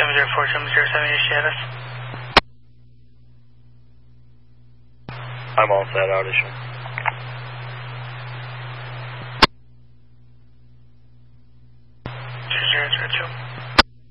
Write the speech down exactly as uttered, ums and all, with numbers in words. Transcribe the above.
seven zero four seven zero seven, your status? I'm all set, audition. two zero zero two.